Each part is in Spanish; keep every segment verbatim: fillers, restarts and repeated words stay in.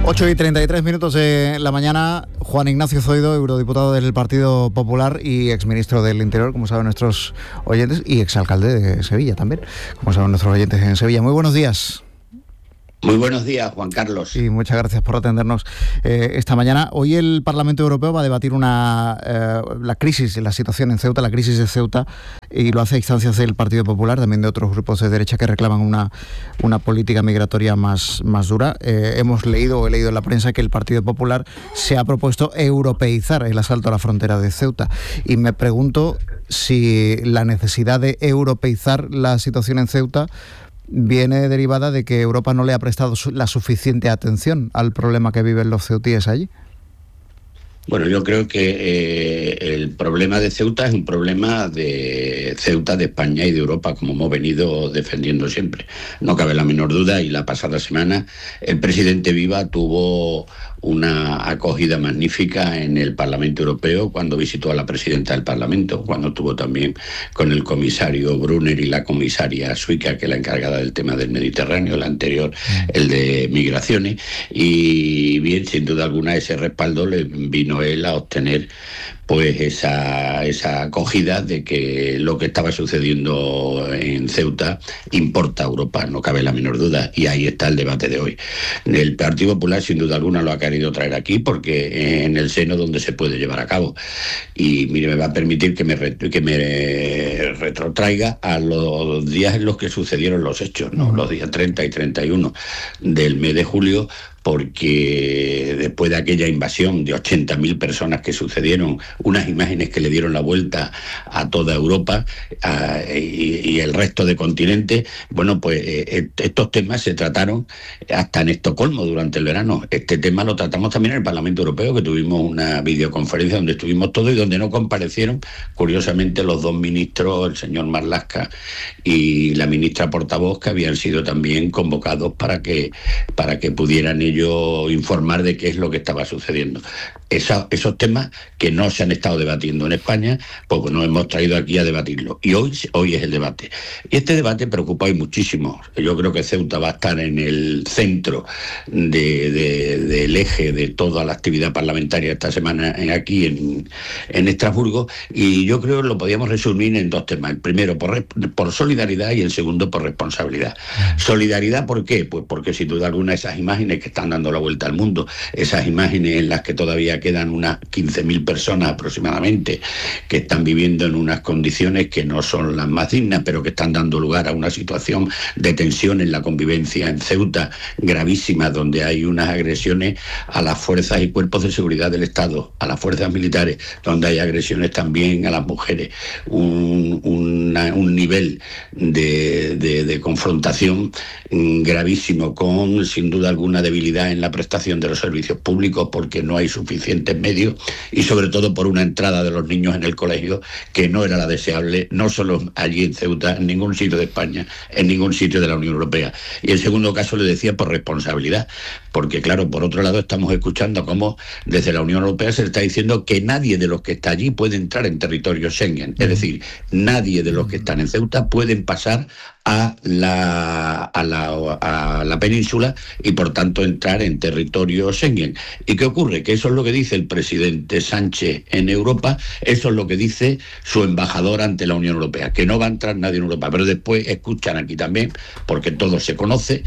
ocho y treinta y tres minutos de la mañana. Juan Ignacio Zoido, eurodiputado del Partido Popular y exministro del Interior, como saben nuestros oyentes, y exalcalde de Sevilla también, como saben nuestros oyentes en Sevilla. Muy buenos días. Muy buenos días, Juan Carlos. Y muchas gracias por atendernos eh, esta mañana. Hoy el Parlamento Europeo va a debatir una eh, la crisis, la situación en Ceuta, la crisis de Ceuta, y lo hace a instancias del Partido Popular, también de otros grupos de derecha que reclaman una, una política migratoria más, más dura. Eh, hemos leído o he leído en la prensa que el Partido Popular se ha propuesto europeizar el asalto a la frontera de Ceuta. Y me pregunto si la necesidad de europeizar la situación en Ceuta viene derivada de que Europa no le ha prestado la suficiente atención al problema que viven los ceutíes allí. Bueno, yo creo que eh, el problema de Ceuta es un problema de Ceuta, de España y de Europa, como hemos venido defendiendo siempre. No cabe la menor duda, y la pasada semana el presidente Viva tuvo una acogida magnífica en el Parlamento Europeo cuando visitó a la presidenta del Parlamento, cuando estuvo también con el comisario Brunner y la comisaria Suica, que es la encargada del tema del Mediterráneo, el anterior, el de migraciones, y bien, sin duda alguna ese respaldo le vino él a obtener pues esa, esa acogida de que lo que estaba sucediendo en Ceuta importa a Europa, no cabe la menor duda, y ahí está el debate de hoy. El Partido Popular sin duda alguna lo ha querido traer aquí porque en el seno donde se puede llevar a cabo. Y mire, me va a permitir que me, que me retrotraiga a los días en los que sucedieron los hechos, ¿no? Los días treinta y treinta y uno del mes de julio, porque después de aquella invasión de ochenta mil personas que sucedieron, unas imágenes que le dieron la vuelta a toda Europa a, y, y el resto de continente, bueno, pues eh, estos temas se trataron hasta en Estocolmo durante el verano. Este tema lo tratamos también en el Parlamento Europeo, que tuvimos una videoconferencia donde estuvimos todos y donde no comparecieron, curiosamente, los dos ministros, el señor Marlaska y la ministra portavoz, que habían sido también convocados para que, para que pudieran ello informar de qué es lo que estaba sucediendo. Esa, esos temas que no se han estado debatiendo en España, pues nos hemos traído aquí a debatirlo. Y hoy, hoy es el debate. Y este debate preocupa hoy muchísimo. Yo creo que Ceuta va a estar en el centro de, de, del eje de toda la actividad parlamentaria esta semana aquí en, en Estrasburgo. Y yo creo que lo podíamos resumir en dos temas. El primero por, por solidaridad y el segundo por responsabilidad. Solidaridad, ¿por qué? Pues porque sin duda alguna esas imágenes que están dando la vuelta al mundo, esas imágenes en las que todavía quedan unas quince mil personas aproximadamente que están viviendo en unas condiciones que no son las más dignas, pero que están dando lugar a una situación de tensión en la convivencia en Ceuta gravísima, donde hay unas agresiones a las fuerzas y cuerpos de seguridad del Estado, a las fuerzas militares, donde hay agresiones también a las mujeres, un, una, un nivel de, de, de confrontación gravísimo, con sin duda alguna debilidad en la prestación de los servicios públicos porque no hay suficientes medios, y sobre todo por una entrada de los niños en el colegio que no era la deseable, no solo allí en Ceuta, en ningún sitio de España, en ningún sitio de la Unión Europea. Y en segundo caso le decía por responsabilidad, porque claro, por otro lado estamos escuchando cómo desde la Unión Europea se está diciendo que nadie de los que está allí puede entrar en territorio Schengen, es decir, nadie de los que están en Ceuta pueden pasar a la, a la, a la península y por tanto entrar en territorio Schengen. ¿Y qué ocurre? Que eso es lo que dice el presidente Sánchez en Europa, eso es lo que dice su embajador ante la Unión Europea, que no va a entrar nadie en Europa. Pero después escuchan aquí también, porque todo se conoce,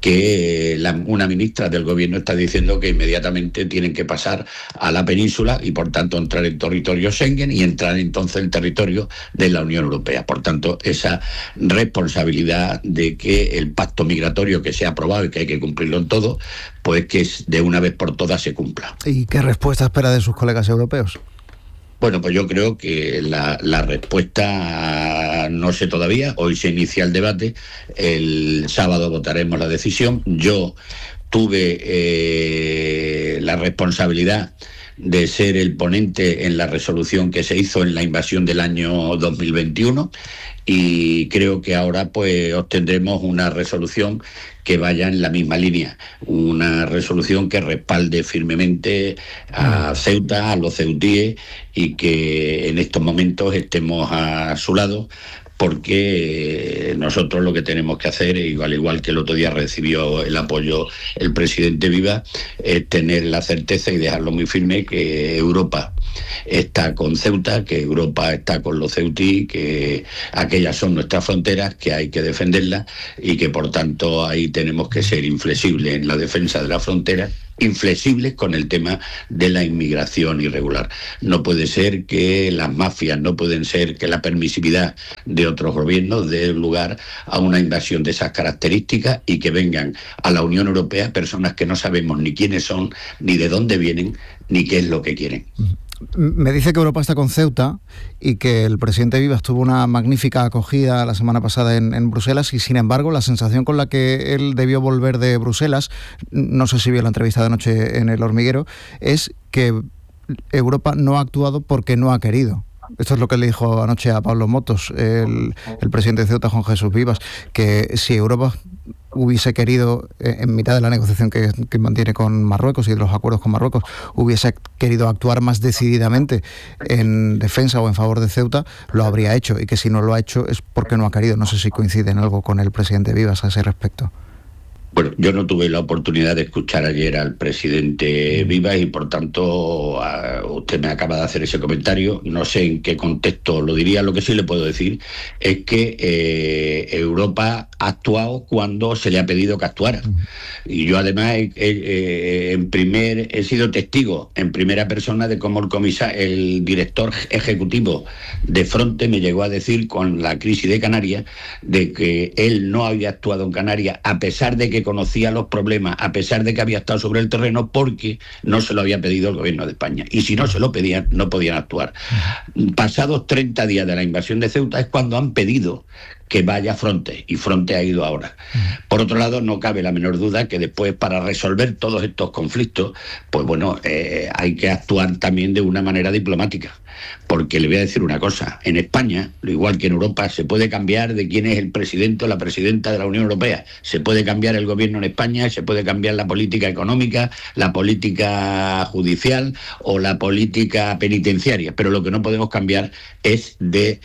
que la, una ministra del gobierno está diciendo que inmediatamente tienen que pasar a la península y por tanto entrar en territorio Schengen y entrar entonces en territorio de la Unión Europea. Por tanto, esa responsabilidad de que el pacto migratorio que se ha aprobado y que hay que cumplirlo en todo, pues que de una vez por todas se cumpla. ¿Y qué respuesta espera de sus colegas europeos? Bueno, pues yo creo que la, la respuesta no sé todavía. Hoy se inicia el debate, el sábado votaremos la decisión. Yo tuve eh, la responsabilidad de ser el ponente en la resolución que se hizo en la invasión del año dos mil veintiuno y creo que ahora pues obtendremos una resolución que vaya en la misma línea. Una resolución que respalde firmemente a Ceuta, a los ceutíes, y que en estos momentos estemos a su lado, porque nosotros lo que tenemos que hacer, igual igual que el otro día recibió el apoyo el presidente Viva, es tener la certeza y dejarlo muy firme que Europa está con Ceuta, que Europa está con los ceutí, que aquellas son nuestras fronteras, que hay que defenderlas y que por tanto ahí tenemos que ser inflexibles en la defensa de la frontera, inflexibles con el tema de la inmigración irregular. No puede ser que las mafias, no pueden ser que la permisividad de otros gobiernos dé lugar a una invasión de esas características y que vengan a la Unión Europea personas que no sabemos ni quiénes son, ni de dónde vienen, ni qué es lo que quieren. Me dice que Europa está con Ceuta y que el presidente Vivas tuvo una magnífica acogida la semana pasada en, en Bruselas, y sin embargo la sensación con la que él debió volver de Bruselas, no sé si vio la entrevista de anoche en El Hormiguero, es que Europa no ha actuado porque no ha querido. Esto es lo que le dijo anoche a Pablo Motos, el, el presidente de Ceuta, Juan Jesús Vivas, que si Europa hubiese querido, eh, en mitad de la negociación que, que mantiene con Marruecos y de los acuerdos con Marruecos, hubiese querido actuar más decididamente en defensa o en favor de Ceuta, lo habría hecho, y que si no lo ha hecho es porque no ha querido. No sé si coincide en algo con el presidente Vivas a ese respecto. Bueno, yo no tuve la oportunidad de escuchar ayer al presidente Vivas y por tanto a, usted me acaba de hacer ese comentario. No sé en qué contexto lo diría. Lo que sí le puedo decir es que eh, Europa ha actuado cuando se le ha pedido que actuara. Y yo además he, he, en primer, he sido testigo en primera persona de cómo el comisario, el director ejecutivo de Fronte me llegó a decir con la crisis de Canarias de que él no había actuado en Canarias a pesar de que conocía los problemas, a pesar de que había estado sobre el terreno, porque no se lo había pedido el gobierno de España. Y si no se lo pedían, no podían actuar. Pasados treinta días de la invasión de Ceuta es cuando han pedido que vaya Fronte, y Fronte ha ido ahora. Por otro lado, no cabe la menor duda que después, para resolver todos estos conflictos, pues bueno, eh, hay que actuar también de una manera diplomática. Porque le voy a decir una cosa, en España, igual que en Europa, se puede cambiar de quién es el presidente o la presidenta de la Unión Europea, se puede cambiar el gobierno en España, se puede cambiar la política económica, la política judicial o la política penitenciaria, pero lo que no podemos cambiar es de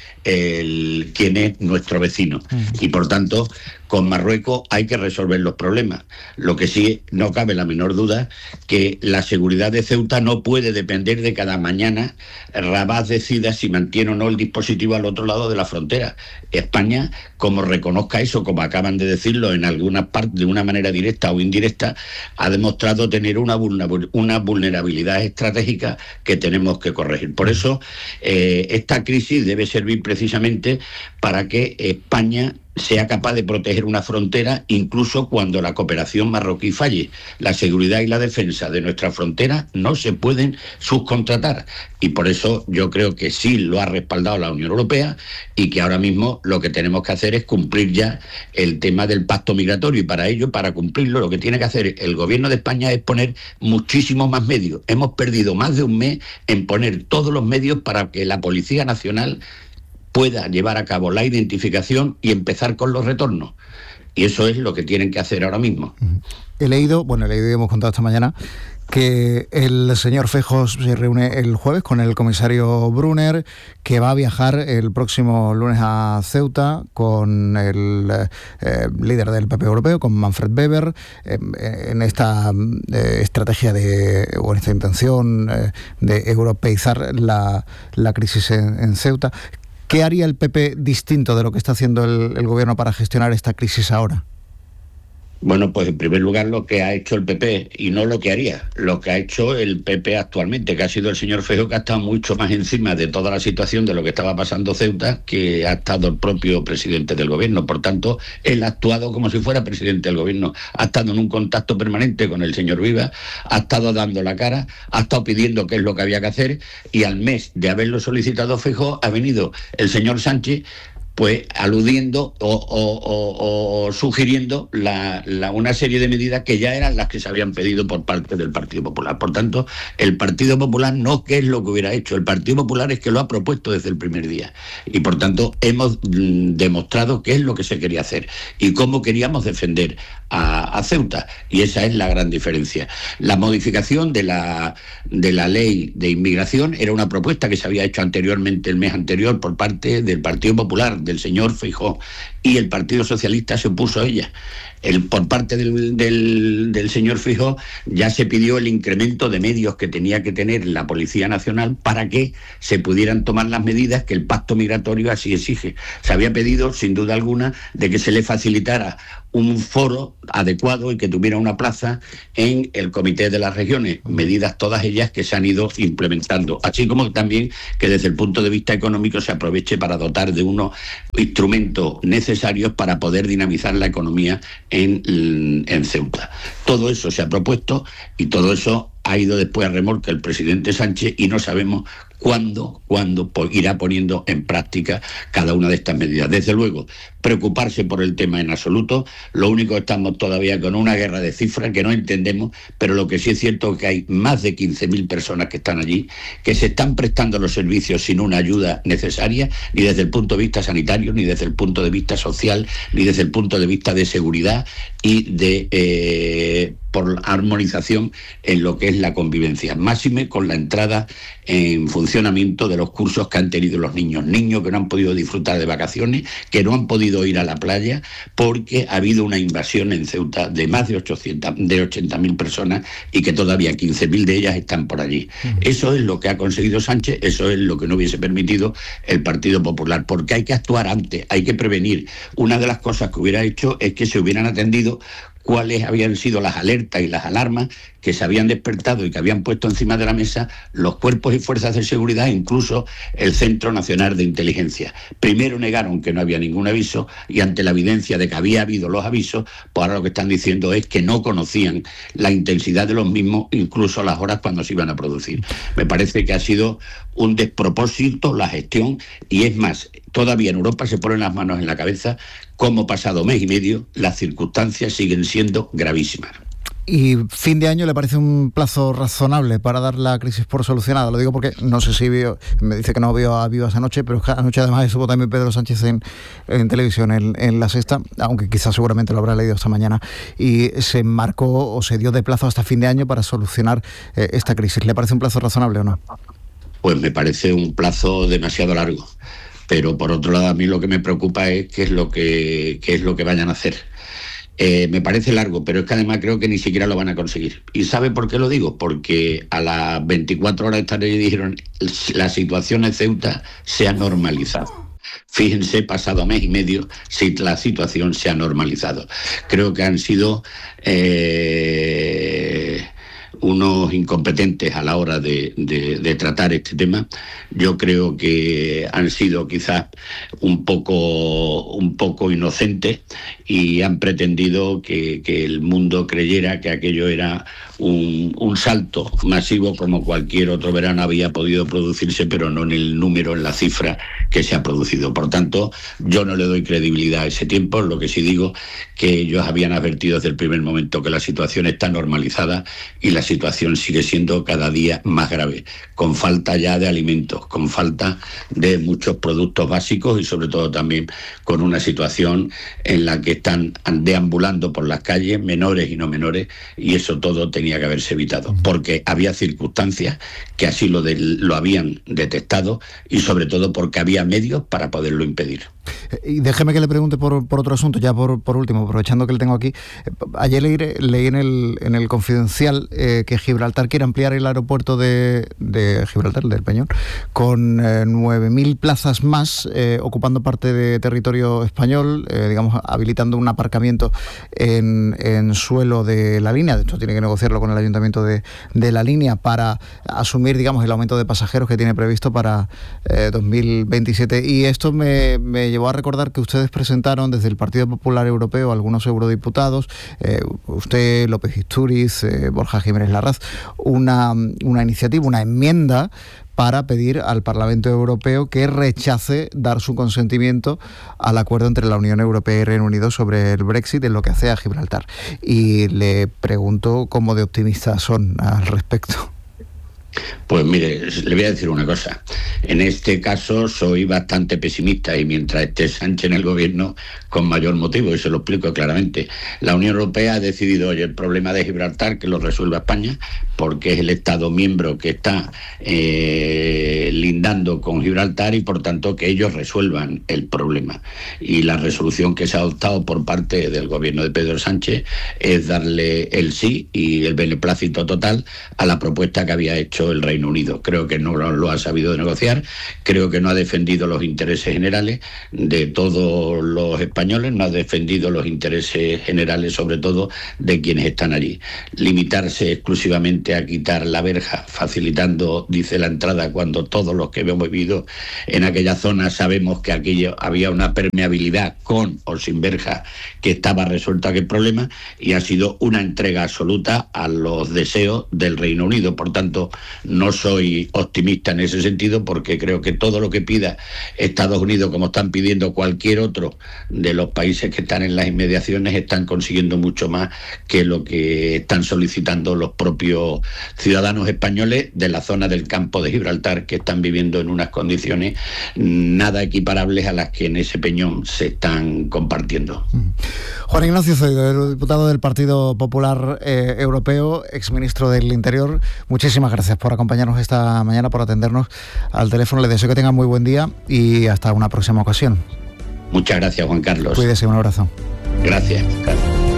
el, quién es nuestro vecino. Y por tanto, con Marruecos hay que resolver los problemas. Lo que sí, no cabe la menor duda que la seguridad de Ceuta no puede depender de cada mañana Rabat decida si mantiene o no el dispositivo al otro lado de la frontera. España, como reconozca eso, como acaban de decirlo en algunas partes de una manera directa o indirecta, ha demostrado tener una una vulnerabilidad estratégica que tenemos que corregir. Por eso, eh, esta crisis debe servir precisamente para que España sea capaz de proteger una frontera incluso cuando la cooperación marroquí falle. La seguridad y la defensa de nuestra frontera no se pueden subcontratar, y por eso yo creo que sí lo ha respaldado la Unión Europea y que ahora mismo lo que tenemos que hacer es cumplir ya el tema del pacto migratorio, y para ello, para cumplirlo, lo que tiene que hacer el gobierno de España es poner muchísimos más medios. Hemos perdido más de un mes en poner todos los medios para que la Policía Nacional pueda llevar a cabo la identificación y empezar con los retornos. Y eso es lo que tienen que hacer ahora mismo. He leído, bueno, he leído y hemos contado esta mañana que el señor Feijóo se reúne el jueves con el comisario Brunner, que va a viajar el próximo lunes a Ceuta con el eh, líder del P P europeo, con Manfred Weber, eh, en esta eh, estrategia de, o en esta intención eh, de europeizar la, la crisis en, en Ceuta. ¿Qué haría el P P distinto de lo que está haciendo el, el gobierno para gestionar esta crisis ahora? Bueno, pues en primer lugar lo que ha hecho el P P, y no lo que haría, lo que ha hecho el P P actualmente, que ha sido el señor Feijóo, que ha estado mucho más encima de toda la situación de lo que estaba pasando Ceuta, que ha estado el propio presidente del gobierno. Por tanto, él ha actuado como si fuera presidente del gobierno, ha estado en un contacto permanente con el señor Vivas, ha estado dando la cara, ha estado pidiendo qué es lo que había que hacer, y al mes de haberlo solicitado Feijóo ha venido el señor Sánchez pues aludiendo o, o, o, o sugiriendo la, la, una serie de medidas que ya eran las que se habían pedido por parte del Partido Popular. Por tanto, el Partido Popular no qué es lo que hubiera hecho, el Partido Popular es que lo ha propuesto desde el primer día. Y por tanto, hemos mm, demostrado qué es lo que se quería hacer y cómo queríamos defender a, a Ceuta. Y esa es la gran diferencia. La modificación de la, de la ley de inmigración era una propuesta que se había hecho anteriormente, el mes anterior, por parte del Partido Popular, del señor Feijóo, y el Partido Socialista se opuso a ella. El, por parte del, del, del señor Feijóo ya se pidió el incremento de medios que tenía que tener la Policía Nacional para que se pudieran tomar las medidas que el pacto migratorio así exige. Se había pedido, sin duda alguna, de que se le facilitara un foro adecuado y que tuviera una plaza en el Comité de las Regiones, medidas todas ellas que se han ido implementando, así como también que desde el punto de vista económico se aproveche para dotar de unos instrumentos necesarios para poder dinamizar la economía en, en Ceuta. Todo eso se ha propuesto y todo eso ha ido después a remolque el presidente Sánchez y no sabemos cuándo, cuándo irá poniendo en práctica cada una de estas medidas. Desde luego, preocuparse por el tema en absoluto, lo único que estamos todavía con una guerra de cifras que no entendemos, pero lo que sí es cierto es que hay más de quince mil personas que están allí, que se están prestando los servicios sin una ayuda necesaria, ni desde el punto de vista sanitario, ni desde el punto de vista social, ni desde el punto de vista de seguridad y de eh, por armonización en lo que es la convivencia, máxime con la entrada en funcionamiento de los cursos que han tenido los niños, niños que no han podido disfrutar de vacaciones, que no han podido ir a la playa porque ha habido una invasión en Ceuta de más de ochocientas, de ochenta mil personas y que todavía quince mil de ellas están por allí. Uh-huh. Eso es lo que ha conseguido Sánchez, eso es lo que no hubiese permitido el Partido Popular, porque hay que actuar antes, hay que prevenir. Una de las cosas que hubiera hecho es que se hubieran atendido cuáles habían sido las alertas y las alarmas que se habían despertado y que habían puesto encima de la mesa los cuerpos y fuerzas de seguridad, incluso el Centro Nacional de Inteligencia. Primero negaron que no había ningún aviso y ante la evidencia de que había habido los avisos, pues ahora lo que están diciendo es que no conocían la intensidad de los mismos, incluso las horas cuando se iban a producir. Me parece que ha sido un despropósito la gestión y es más, todavía en Europa se ponen las manos en la cabeza como pasado mes y medio las circunstancias siguen siendo gravísimas. ¿Y fin de año le parece un plazo razonable para dar la crisis por solucionada? Lo digo porque no sé si vio, me dice que no vio a Vivas anoche, pero anoche además estuvo también Pedro Sánchez en, en televisión, en, en La Sexta, aunque quizás seguramente lo habrá leído esta mañana, y se marcó o se dio de plazo hasta fin de año para solucionar eh, esta crisis. ¿Le parece un plazo razonable o no? Pues me parece un plazo demasiado largo, pero por otro lado a mí lo que me preocupa es qué es lo que, qué es lo que vayan a hacer. Eh, me parece largo, pero es que además creo que ni siquiera lo van a conseguir. ¿Y sabe por qué lo digo? Porque a las veinticuatro horas de esta ley dijeron la situación en Ceuta se ha normalizado. Fíjense, pasado mes y medio, si la situación se ha normalizado. Creo que han sido eh, unos incompetentes a la hora de, de, de tratar este tema. Yo creo que han sido quizás un poco, un poco inocentes y han pretendido que, que el mundo creyera que aquello era un, un salto masivo como cualquier otro verano había podido producirse, pero no en el número, en la cifra que se ha producido. Por tanto, yo no le doy credibilidad a ese tiempo. Lo que sí digo que ellos habían advertido desde el primer momento que la situación está normalizada y la situación sigue siendo cada día más grave, con falta ya de alimentos, con falta de muchos productos básicos y sobre todo también con una situación en la que están deambulando por las calles menores y no menores, y eso todo tenía que haberse evitado, porque había circunstancias que así lo, de, lo habían detectado y sobre todo porque había medios para poderlo impedir. Y déjeme que le pregunte por, por otro asunto, ya por, por último, aprovechando que le tengo aquí. Ayer leí, leí en el en el Confidencial eh, que Gibraltar quiere ampliar el aeropuerto de, de Gibraltar, del Peñón, con eh, nueve mil plazas más, eh, ocupando parte de territorio español, eh, digamos, habilitando un aparcamiento en, en suelo de la línea. De hecho, tiene que negociarlo con el ayuntamiento de, de la línea para asumir, digamos, el aumento de pasajeros que tiene previsto para eh, dos mil veintisiete. Y esto me, me llevó a recordar que ustedes presentaron desde el Partido Popular Europeo algunos eurodiputados, eh, usted, López Istúriz, eh, Borja Jiménez Larraz, una, una iniciativa, una enmienda para pedir al Parlamento Europeo que rechace dar su consentimiento al acuerdo entre la Unión Europea y Reino Unido sobre el Brexit en lo que hace a Gibraltar. Y le pregunto cómo de optimistas son al respecto. Pues mire, le voy a decir una cosa. En este caso soy bastante pesimista y mientras esté Sánchez en el gobierno, con mayor motivo, y se lo explico claramente. La Unión Europea ha decidido, oye, el problema de Gibraltar que lo resuelva España, porque es el Estado miembro que está eh, lindando con Gibraltar y por tanto que ellos resuelvan el problema. Y la resolución que se ha adoptado por parte del gobierno de Pedro Sánchez es darle el sí y el beneplácito total a la propuesta que había hecho el Reino Unido. Creo que no lo, lo ha sabido negociar, creo que no ha defendido los intereses generales de todos los españoles, no ha defendido los intereses generales sobre todo de quienes están allí. Limitarse exclusivamente a quitar la verja, facilitando, dice la entrada, cuando todos los que hemos vivido en aquella zona sabemos que aquello había una permeabilidad con o sin verja, que estaba resuelto aquel problema, y ha sido una entrega absoluta a los deseos del Reino Unido. Por tanto, no soy optimista en ese sentido, porque creo que todo lo que pida Estados Unidos, como están pidiendo cualquier otro de los países que están en las inmediaciones, están consiguiendo mucho más que lo que están solicitando los propios ciudadanos españoles de la zona del campo de Gibraltar, que están viviendo en unas condiciones nada equiparables a las que en ese peñón se están compartiendo. Juan Ignacio Zoido, diputado del Partido Popular eh, Europeo, exministro del Interior, muchísimas gracias por acompañarnos esta mañana, por atendernos al teléfono. Le deseo que tengan muy buen día y hasta una próxima ocasión. Muchas gracias, Juan Carlos. Cuídese, un abrazo. Gracias. Gracias.